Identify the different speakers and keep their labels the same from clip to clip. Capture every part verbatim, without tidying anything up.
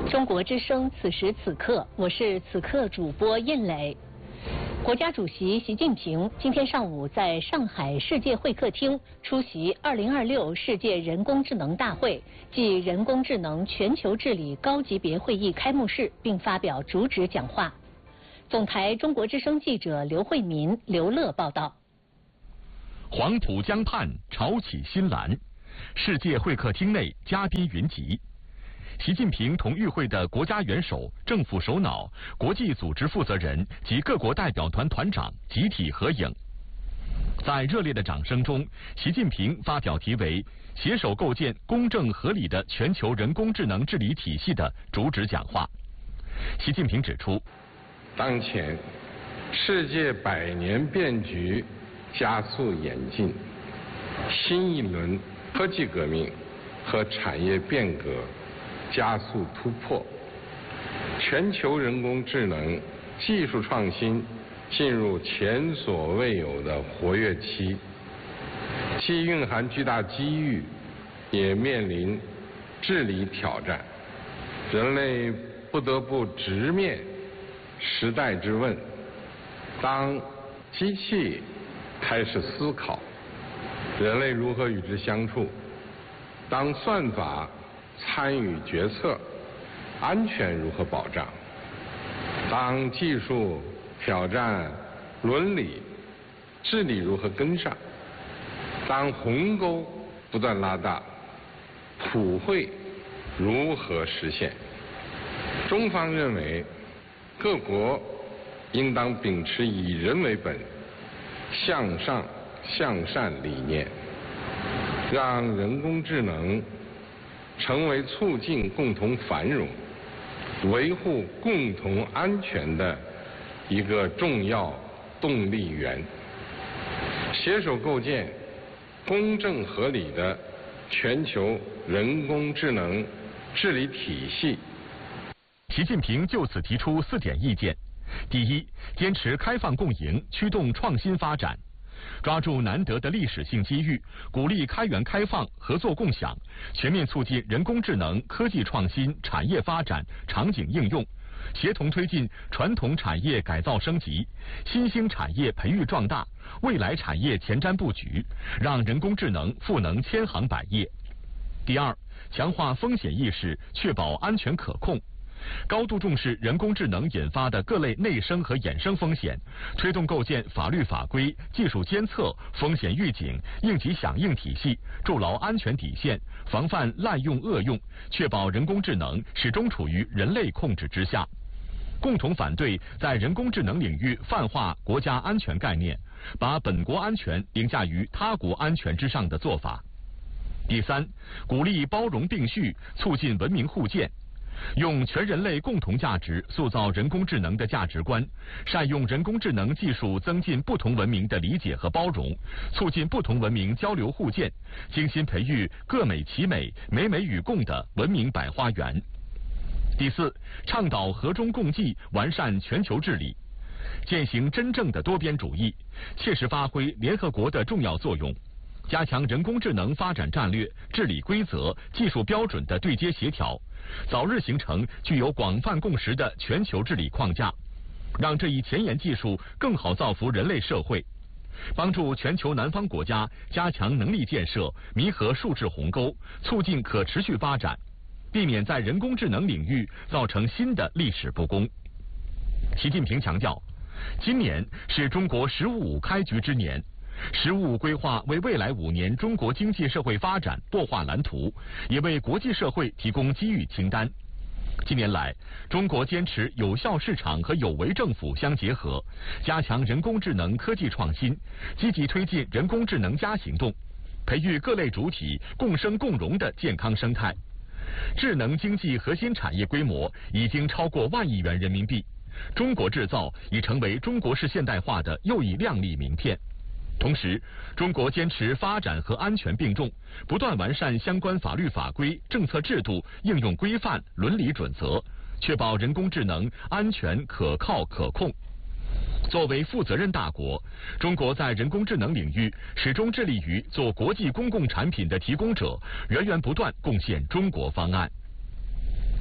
Speaker 1: 中国之声，此时此刻，我是此刻主播印磊。国家主席习近平今天上午在上海世界会客厅出席二零二六世界人工智能大会暨人工智能全球治理高级别会议开幕式，并发表主旨讲话。总台中国之声记者刘慧民、刘乐报道。
Speaker 2: 黄浦江畔潮起新澜，世界会客厅内嘉宾云集。习近平同与会的国家元首、政府首脑、国际组织负责人及各国代表团团长集体合影。在热烈的掌声中，习近平发表题为“携手构建公正合理的全球人工智能治理体系”的主旨讲话。习近平指出，
Speaker 3: 当前世界百年变局加速演进，新一轮科技革命和产业变革加速突破，全球人工智能技术创新进入前所未有的活跃期，既蕴含巨大机遇，也面临治理挑战。人类不得不直面时代之问：当机器开始思考，人类如何与之相处？当算法参与决策，安全如何保障？当技术挑战伦理，治理如何跟上？当鸿沟不断拉大，普惠如何实现？中方认为，各国应当秉持以人为本、向上向善理念，让人工智能成为促进共同繁荣、维护共同安全的一个重要动力源，携手构建公正合理的全球人工智能治理体系。
Speaker 2: 习近平就此提出四点意见：第一，坚持开放共赢，驱动创新发展。抓住难得的历史性机遇，鼓励开源开放、合作共享，全面促进人工智能科技创新、产业发展、场景应用，协同推进传统产业改造升级、新兴产业培育壮大、未来产业前瞻布局，让人工智能赋能千行百业。第二，强化风险意识，确保安全可控。高度重视人工智能引发的各类内生和衍生风险，推动构建法律法规、技术监测、风险预警、应急响应体系，筑牢安全底线，防范滥用恶用，确保人工智能始终处于人类控制之下。共同反对在人工智能领域泛化国家安全概念，把本国安全凌驾于他国安全之上的做法。第三，鼓励包容并蓄，促进文明互鉴。用全人类共同价值塑造人工智能的价值观，善用人工智能技术增进不同文明的理解和包容，促进不同文明交流互鉴，精心培育各美其美、美美与共的文明百花园。第四，倡导和衷共济，完善全球治理，践行真正的多边主义，切实发挥联合国的重要作用，加强人工智能发展战略、治理规则、技术标准的对接协调，早日形成具有广泛共识的全球治理框架，让这一前沿技术更好造福人类社会，帮助全球南方国家加强能力建设，弥合数字鸿沟，促进可持续发展，避免在人工智能领域造成新的历史不公。习近平强调，今年是中国“十五五”开局之年，十五五规划为未来五年中国经济社会发展擘画蓝图，也为国际社会提供机遇清单。近年来，中国坚持有效市场和有为政府相结合，加强人工智能科技创新，积极推进人工智能加行动，培育各类主体共生共荣的健康生态。智能经济核心产业规模已经超过万亿元人民币，中国制造已成为中国式现代化的又一亮丽名片。同时，中国坚持发展和安全并重，不断完善相关法律法规、政策制度、应用规范、伦理准则，确保人工智能安全、可靠、可控。作为负责任大国，中国在人工智能领域始终致力于做国际公共产品的提供者，源源不断贡献中国方案。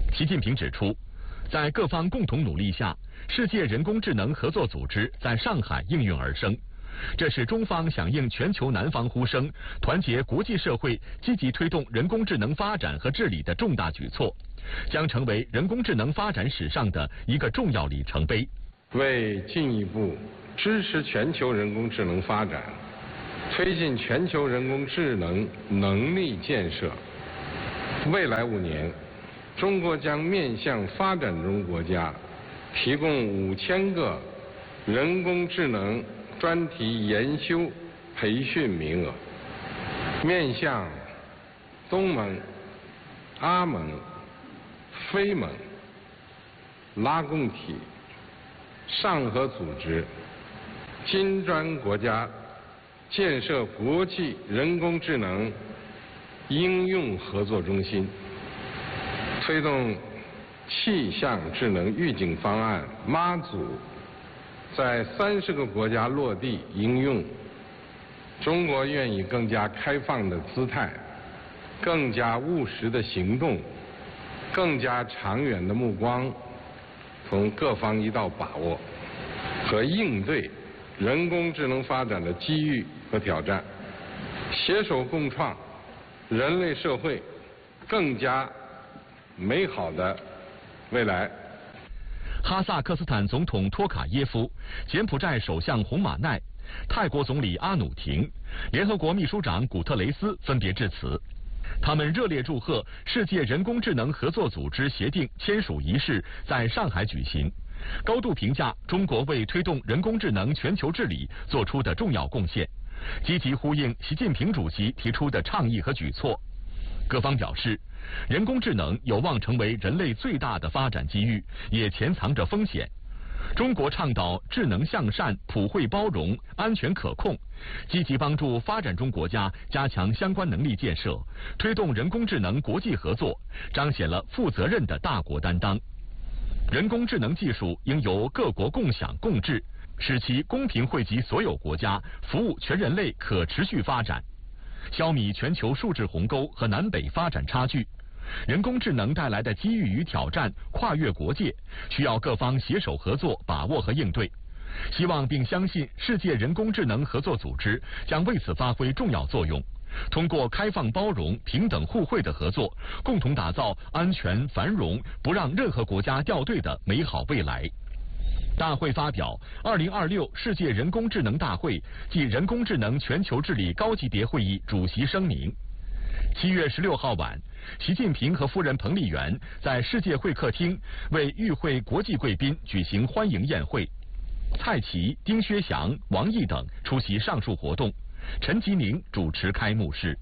Speaker 2: 习近平指出，在各方共同努力下，世界人工智能合作组织在上海应运而生。这是中方响应全球南方呼声，团结国际社会，积极推动人工智能发展和治理的重大举措，将成为人工智能发展史上的一个重要里程碑。
Speaker 3: 为进一步支持全球人工智能发展，推进全球人工智能能力建设，未来五年，中国将面向发展中国家提供五千个人工智能专题研修培训名额，面向东盟、阿盟、非盟、拉共体、上合组织、金砖国家建设国际人工智能应用合作中心，推动气象智能预警方案妈祖在三十个国家落地应用。中国愿以更加开放的姿态、更加务实的行动、更加长远的目光，从各方一道把握和应对人工智能发展的机遇和挑战，携手共创人类社会更加美好的未来。
Speaker 2: 哈萨克斯坦总统托卡耶夫、柬埔寨首相洪马奈、泰国总理阿努廷、联合国秘书长古特雷斯分别致辞。他们热烈祝贺世界人工智能合作组织协定签署仪式在上海举行，高度评价中国为推动人工智能全球治理做出的重要贡献，积极呼应习近平主席提出的倡议和举措。各方表示，人工智能有望成为人类最大的发展机遇，也潜藏着风险。中国倡导智能向善、普惠包容、安全可控，积极帮助发展中国家加强相关能力建设，推动人工智能国际合作，彰显了负责任的大国担当。人工智能技术应由各国共享共治，使其公平惠及所有国家，服务全人类可持续发展，消弭全球数字鸿沟和南北发展差距。人工智能带来的机遇与挑战跨越国界，需要各方携手合作，把握和应对。希望并相信世界人工智能合作组织将为此发挥重要作用，通过开放包容、平等互惠的合作，共同打造安全、繁荣、不让任何国家掉队的美好未来。大会发表二零二六世界人工智能大会暨人工智能全球治理高级别会议主席声明。七月十六号晚，习近平和夫人彭丽媛在世界会客厅为与会国际贵宾举行欢迎宴会。蔡奇、丁薛祥、王毅等出席上述活动，陈吉宁主持开幕式。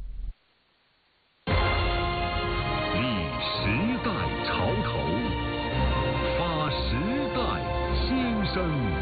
Speaker 4: 立时代潮头，发时代新生。